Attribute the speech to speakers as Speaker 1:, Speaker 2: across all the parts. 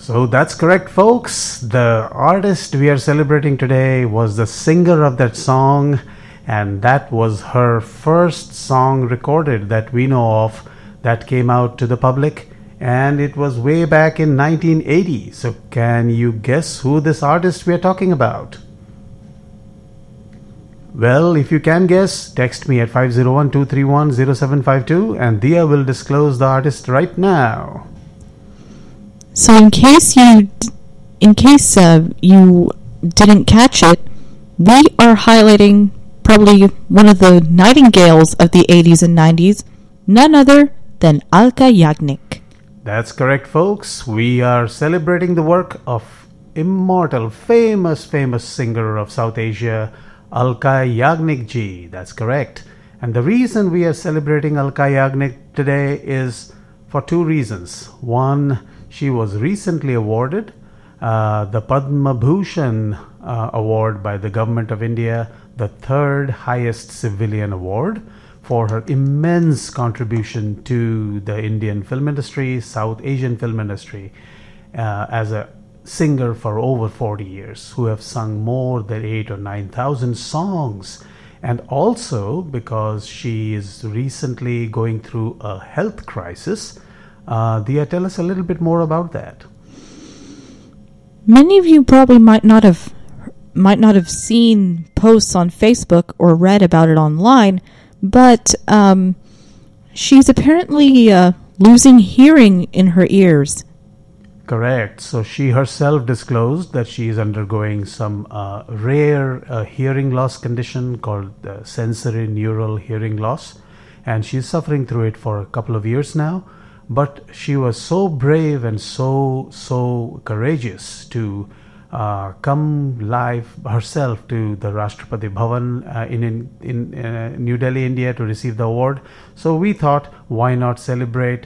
Speaker 1: So that's correct, folks. The artist we are celebrating today was the singer of that song, and that was her first song recorded that we know of that came out to the public, and it was way back in 1980. So can you guess who this artist we are talking about? Well, if you can guess, text me at 501-231-0752 and Dia will disclose the artist right now.
Speaker 2: So in case you didn't catch it, we are highlighting probably one of the nightingales of the 80s and 90s, none other than Alka Yagnik.
Speaker 1: That's correct, folks. We are celebrating the work of immortal, famous singer of South Asia, Alka Yagnik ji. That's correct. And the reason we are celebrating Alka Yagnik today is for two reasons. One, she was recently awarded the Padma Bhushan award by the government of India, the third highest civilian award, for her immense contribution to the Indian film industry, South Asian film industry, as a singer for over 40 years, who have sung more than 8,000 or 9,000 songs. And also because she is recently going through a health crisis. Dia, tell us a little bit more about that.
Speaker 2: Many of you probably might not have seen posts on Facebook or read about it online, but she's apparently losing hearing in her ears.
Speaker 1: Correct. So she herself disclosed that she is undergoing some rare hearing loss condition called sensory neural hearing loss, and she's suffering through it for a couple of years now. But she was so brave and so courageous to come live herself to the Rashtrapati Bhavan in New Delhi, India, to receive the award. So we thought, why not celebrate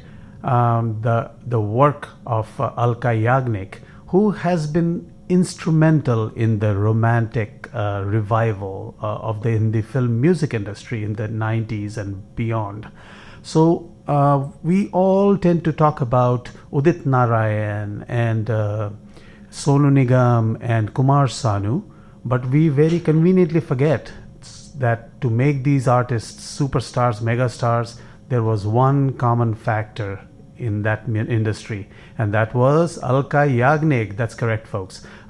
Speaker 1: the work of Alka Yagnik, who has been instrumental in the romantic revival of the Hindi film music industry in the 90s and beyond. So we all tend to talk about Udit Narayan and Sonu Nigam and Kumar Sanu, but we very conveniently forget that to make these artists superstars, megastars, there was one common factor in that industry, and that was Alka Yagnik. That's correct, folks.